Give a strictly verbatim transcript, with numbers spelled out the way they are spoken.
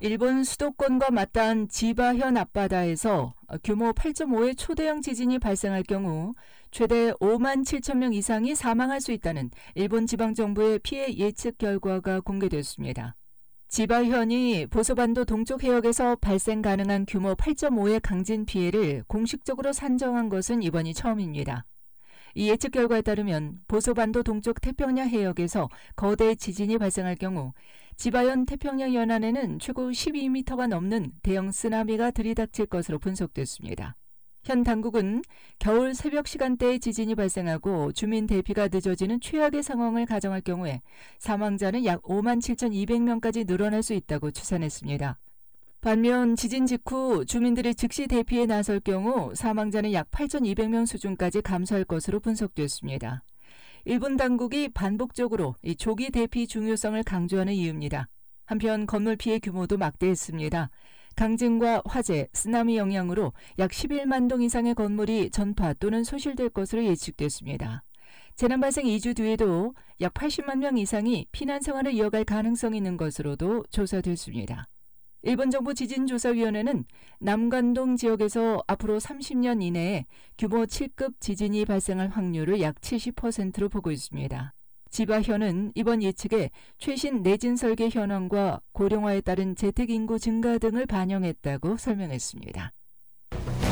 일본 수도권과 맞닿은 지바현 앞바다에서 규모 팔 점 오의 초대형 지진이 발생할 경우 최대 오만 칠천 명 이상이 사망할 수 있다는 일본 지방정부의 피해 예측 결과가 공개됐습니다. 지바현이 보소반도 동쪽 해역에서 발생 가능한 규모 팔 점 오의 강진 피해를 공식적으로 산정한 것은 이번이 처음입니다. 이 예측 결과에 따르면 보소반도 동쪽 태평양 해역에서 거대 지진이 발생할 경우 지바현 태평양 연안에는 최고 십이 미터가 넘는 대형 쓰나미가 들이닥칠 것으로 분석됐습니다. 현 당국은 겨울 새벽 시간대에 지진이 발생하고 주민 대피가 늦어지는 최악의 상황을 가정할 경우에 사망자는 약 오만 칠천이백 명까지 늘어날 수 있다고 추산했습니다. 반면 지진 직후 주민들이 즉시 대피에 나설 경우 사망자는 약 팔천이백 명 수준까지 감소할 것으로 분석됐습니다. 일본 당국이 반복적으로 이 조기 대피 중요성을 강조하는 이유입니다. 한편 건물 피해 규모도 막대했습니다. 강진과 화재, 쓰나미 영향으로 약 십일만 동 이상의 건물이 전파 또는 소실될 것으로 예측됐습니다. 재난 발생 이 주 뒤에도 약 팔십만 명 이상이 피난 생활을 이어갈 가능성이 있는 것으로도 조사됐습니다. 일본 정부 지진조사위원회는 남관동 지역에서 앞으로 삼십 년 이내에 규모 칠 급 지진이 발생할 확률을 약 칠십 퍼센트로 보고 있습니다. 지바현은 이번 예측에 최신 내진 설계 현황과 고령화에 따른 재택 인구 증가 등을 반영했다고 설명했습니다.